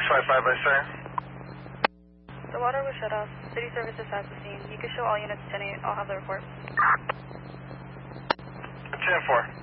655 by sir. The water was shut off. City services has the scene. You can show all units 10-8. I'll have the report. 10-4.